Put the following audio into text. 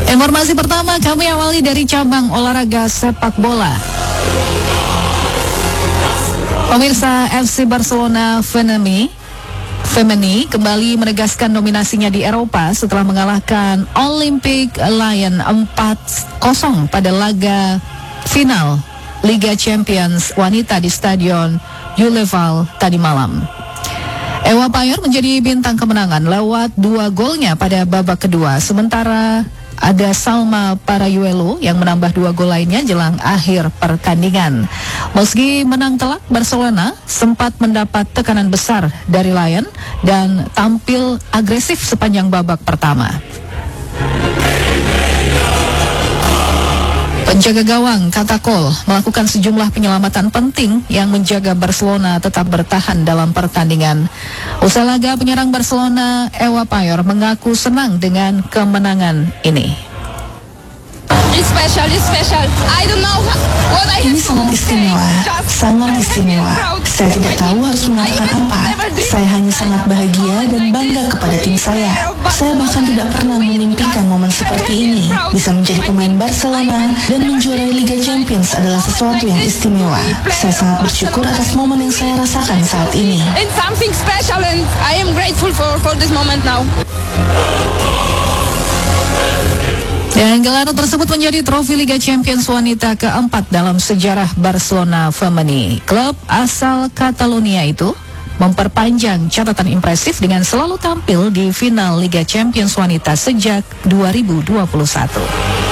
Informasi pertama kami awali dari cabang olahraga sepak bola. Pemirsa, FC Barcelona Femení kembali menegaskan dominasinya di Eropa setelah mengalahkan Olympique Lyon 4-0 pada laga final Liga Champions wanita di Stadion Juleval tadi malam. Ewa Payor menjadi bintang kemenangan lewat 2 golnya pada babak kedua, sementara ada Salma Parayuelo yang menambah 2 gol lainnya jelang akhir pertandingan. Meski menang telak, Barcelona sempat mendapat tekanan besar dari Lyon dan tampil agresif sepanjang babak pertama. Penjaga gawang Katakol melakukan sejumlah penyelamatan penting yang menjaga Barcelona tetap bertahan dalam pertandingan. Usai laga, penyerang Barcelona Ewa Payor mengaku senang dengan kemenangan ini. Ini sangat istimewa, sangat istimewa. Saya tidak tahu harus mengatakan apa. Saya hanya sangat bahagia dan bangga kepada tim saya. Saya bahkan tidak pernah memimpikan momen seperti ini. Bisa menjadi pemain Barcelona dan menjuarai Liga Champions adalah sesuatu yang istimewa. Saya sangat bersyukur atas momen yang saya rasakan saat ini. Dan gelar tersebut menjadi trofi Liga Champions wanita keempat dalam sejarah Barcelona Femení. Klub asal Catalonia itu memperpanjang catatan impresif dengan selalu tampil di final Liga Champions wanita sejak 2021.